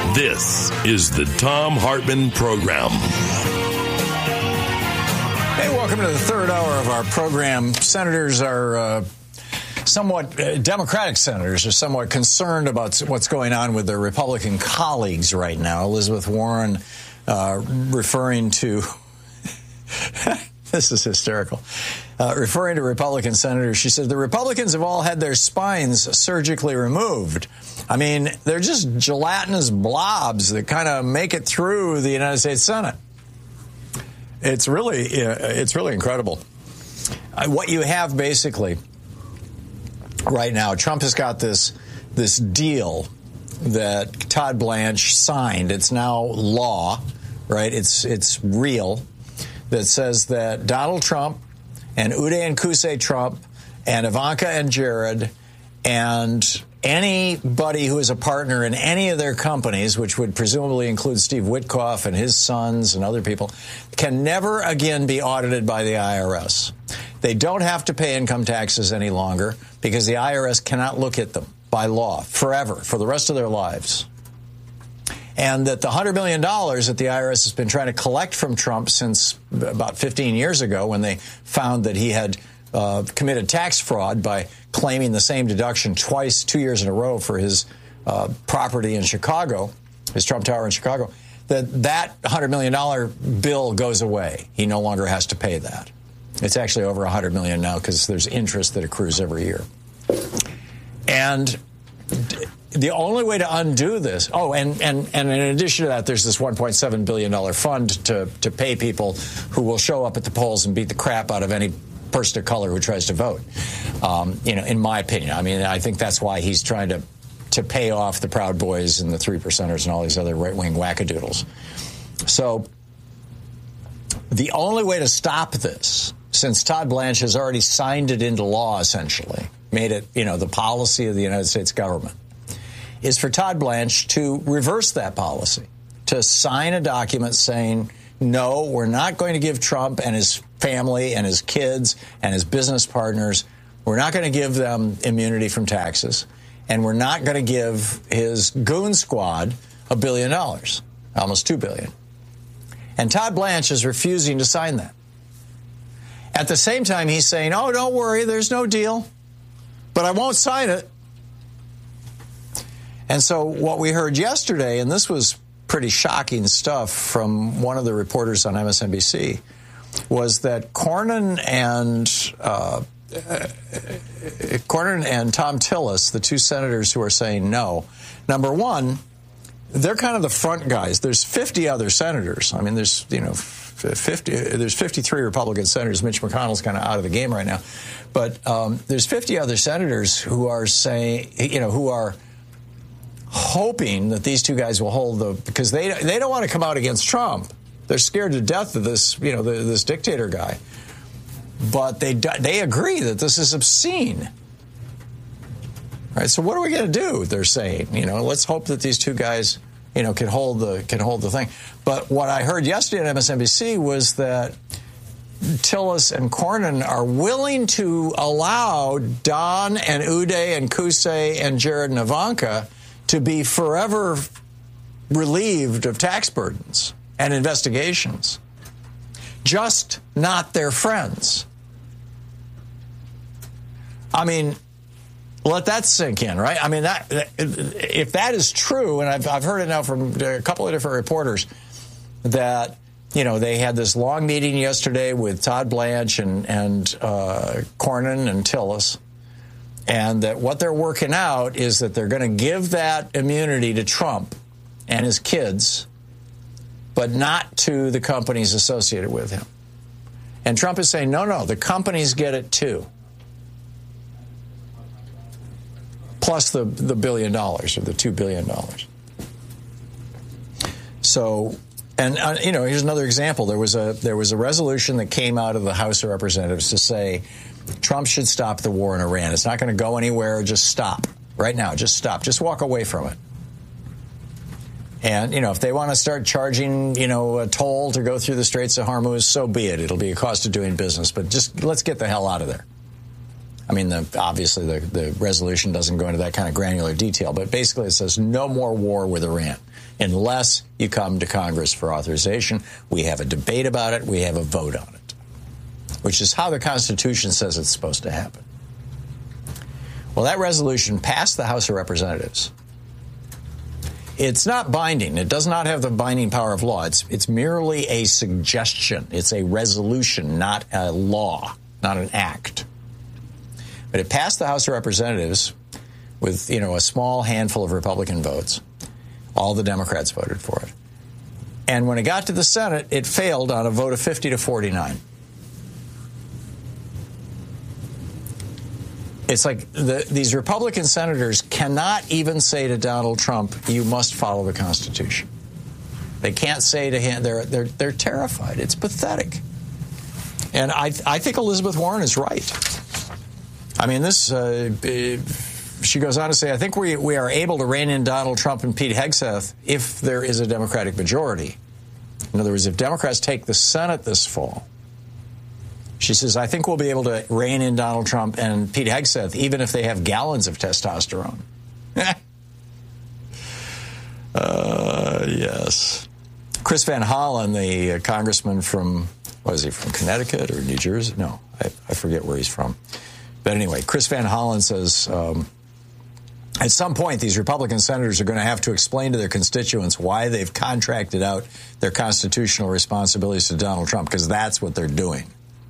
This is the Thom Hartmann Program. Hey, welcome to the third hour of our program. Senators are Democratic senators are somewhat concerned about what's going on with their Republican colleagues right now. Elizabeth Warren referring to, this is hysterical, referring to Republican senators, she said, the Republicans have all had their spines surgically removed. I mean, they're just gelatinous blobs that kind of make it through the United States Senate. It's really incredible. What you have basically right now, Trump has got this deal that Todd Blanche signed. It's now law, right? It's real. That says that Donald Trump and Uday and Qusay Trump and Ivanka and Jared and anybody who is a partner in any of their companies, which would presumably include Steve Witkoff and his sons and other people, can never again be audited by the IRS. They don't have to pay income taxes any longer because the IRS cannot look at them by law forever, for the rest of their lives. And that the $100 million that the IRS has been trying to collect from Trump since about 15 years ago when they found that he had committed tax fraud by claiming the same deduction twice, 2 years in a row for his property in Chicago, his Trump Tower in Chicago, that $100 million bill goes away. He no longer has to pay that. It's actually over $100 million now because there's interest that accrues every year. And the only way to undo this, and in addition to that, there's this $1.7 billion fund to pay people who will show up at the polls and beat the crap out of any person of color who tries to vote. In my opinion, I mean, I think that's why he's trying to pay off the Proud Boys and the 3%ers and all these other right-wing wackadoodles. So the only way to stop this, since Todd Blanche has already signed it into law, essentially, made it, the policy of the United States government, is for Todd Blanche to reverse that policy, to sign a document saying, no, we're not going to give Trump and his family and his kids and his business partners, we're not going to give them immunity from taxes, and we're not going to give his goon squad $1 billion, almost $2 billion. And Todd Blanche is refusing to sign that. At the same time, he's saying, oh, don't worry, there's no deal, but I won't sign it. And so what we heard yesterday, and this was pretty shocking stuff from one of the reporters on MSNBC, was that Cornyn and Thom Tillis, the two senators who are saying no, number one, they're kind of the front guys. There's 50 other senators. I mean, there's 53 Republican senators. Mitch McConnell's kind of out of the game right now. But there's 50 other senators who are saying, who are hoping that these two guys will hold because they don't want to come out against Trump. They're scared to death of this, this dictator guy. But they agree that this is obscene. All right, so what are we going to do? They're saying, let's hope that these two guys, can hold the thing. But what I heard yesterday on MSNBC was that Tillis and Cornyn are willing to allow Don and Uday and Qusay and Jared and Ivanka to be forever relieved of tax burdens and investigations, just not their friends. I mean, let that sink in, right? I mean, if that is true, and I've heard it now from a couple of different reporters, that, they had this long meeting yesterday with Todd Blanche and Cornyn and Tillis, and that what they're working out is that they're going to give that immunity to Trump and his kids, but not to the companies associated with him. And Trump is saying, no, the companies get it too. Plus the $1 billion or the $2 billion. So, and here's another example. There was a resolution that came out of the House of Representatives to say Trump should stop the war in Iran. It's not going to go anywhere. Just stop right now. Just stop. Just walk away from it. And, if they want to start charging, a toll to go through the Straits of Hormuz, so be it. It'll be a cost of doing business. But just let's get the hell out of there. I mean, obviously the resolution doesn't go into that kind of granular detail. But basically it says no more war with Iran. unless you come to Congress for authorization. We have a debate about it. We have a vote on it, which is how the Constitution says it's supposed to happen. Well, that resolution passed the House of Representatives. It's not binding. It does not have the binding power of law. It's merely a suggestion. It's a resolution, not a law, not an act. But it passed the House of Representatives with, a small handful of Republican votes. All the Democrats voted for it. And when it got to the Senate, it failed on a vote of 50 to 49. It's like these Republican senators cannot even say to Donald Trump, you must follow the Constitution. They can't say to him, they're terrified. It's pathetic. And I think Elizabeth Warren is right. I mean, she goes on to say, I think we are able to rein in Donald Trump and Pete Hegseth if there is a Democratic majority. In other words, if Democrats take the Senate this fall, she says, I think we'll be able to rein in Donald Trump and Pete Hegseth, even if they have gallons of testosterone. Yes. Chris Van Hollen, the congressman from, from Connecticut or New Jersey? No, I forget where he's from. But anyway, Chris Van Hollen says, at some point, these Republican senators are going to have to explain to their constituents why they've contracted out their constitutional responsibilities to Donald Trump, because that's what they're doing.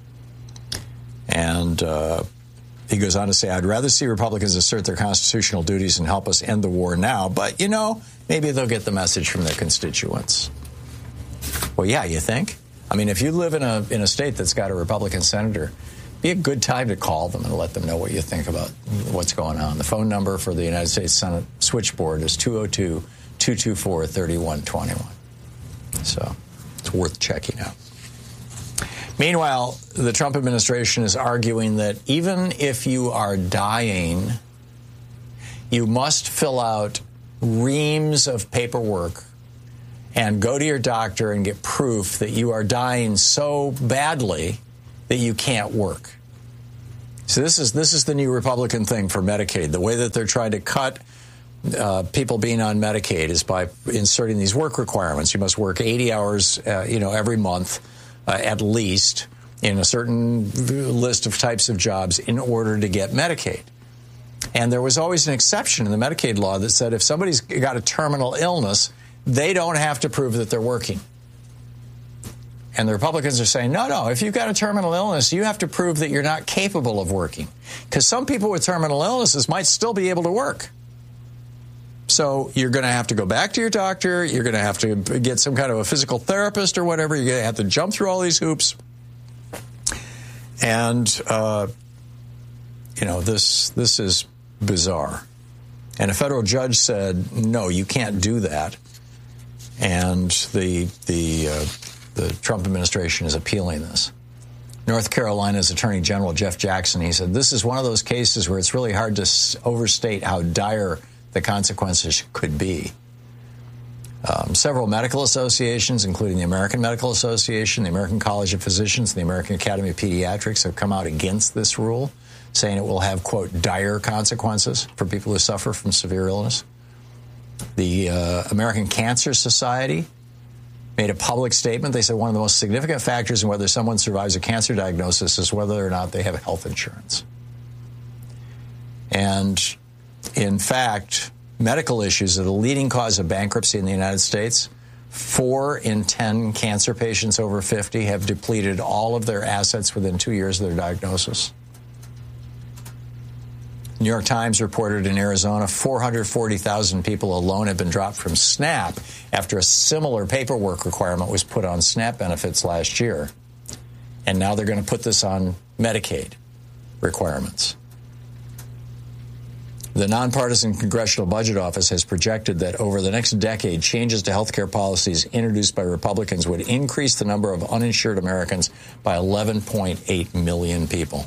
And he goes on to say, I'd rather see Republicans assert their constitutional duties and help us end the war now. But, maybe they'll get the message from their constituents. Well, yeah, you think? I mean, if you live in a state that's got a Republican senator, be a good time to call them and let them know what you think about what's going on. The phone number for the United States Senate switchboard is 202-224-3121. So it's worth checking out. Meanwhile, the Trump administration is arguing that even if you are dying, you must fill out reams of paperwork and go to your doctor and get proof that you are dying so badly that you can't work. So this is the new Republican thing for Medicaid. The way that they're trying to cut people being on Medicaid is by inserting these work requirements. You must work 80 hours, every month. At least in a certain list of types of jobs in order to get Medicaid. And there was always an exception in the Medicaid law that said if somebody's got a terminal illness, they don't have to prove that they're working. And the Republicans are saying, no, if you've got a terminal illness, you have to prove that you're not capable of working. Because some people with terminal illnesses might still be able to work. So you're going to have to go back to your doctor. You're going to have to get some kind of a physical therapist or whatever. You're going to have to jump through all these hoops. And, this is bizarre. And a federal judge said, no, you can't do that. And the Trump administration is appealing this. North Carolina's Attorney General Jeff Jackson, he said, this is one of those cases where it's really hard to overstate how dire the consequences could be. Several medical associations, including the American Medical Association, the American College of Physicians, and the American Academy of Pediatrics, have come out against this rule, saying it will have, quote, dire consequences for people who suffer from severe illness. The American Cancer Society made a public statement. They said one of the most significant factors in whether someone survives a cancer diagnosis is whether or not they have health insurance. And in fact, medical issues are the leading cause of bankruptcy in the United States. 4 in 10 cancer patients over 50 have depleted all of their assets within 2 years of their diagnosis. New York Times reported in Arizona, 440,000 people alone have been dropped from SNAP after a similar paperwork requirement was put on SNAP benefits last year. And now they're going to put this on Medicaid requirements. The Nonpartisan Congressional Budget Office has projected that over the next decade, changes to health care policies introduced by Republicans would increase the number of uninsured Americans by 11.8 million people.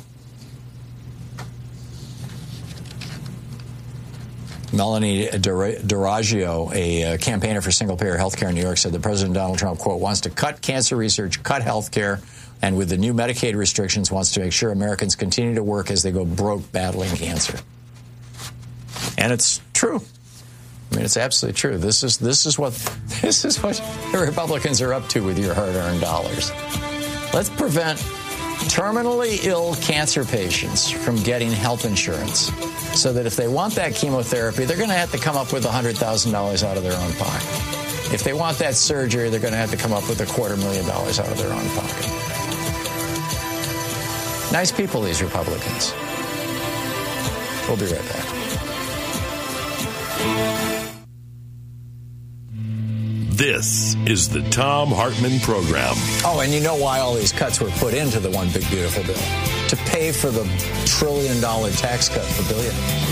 Melanie D'Orazio, a campaigner for single-payer health care in New York, said that President Donald Trump, quote, wants to cut cancer research, cut health care, and with the new Medicaid restrictions wants to make sure Americans continue to work as they go broke battling cancer. And it's true. I mean, it's absolutely true. This is what the Republicans are up to with your hard-earned dollars. Let's prevent terminally ill cancer patients from getting health insurance, so that if they want that chemotherapy, they're going to have to come up with $100,000 out of their own pocket. If they want that surgery, they're going to have to come up with $250,000 out of their own pocket. Nice people, these Republicans. We'll be right back. This is the Thom Hartmann Program. Oh, and you know why all these cuts were put into the One Big Beautiful Bill? To pay for the $1 trillion tax cut for billionaires.